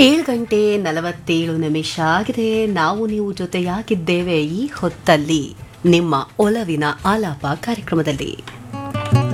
7:47 ಆಗಿದೆ. ನಾವು ನೀವು ಜೊತೆಯಾಗಿದ್ದೇವೆ ಈ ಹೊತ್ತಲ್ಲಿ ನಿಮ್ಮ ಒಲವಿನ ಆಲಾಪ ಕಾರ್ಯಕ್ರಮದಲ್ಲಿ.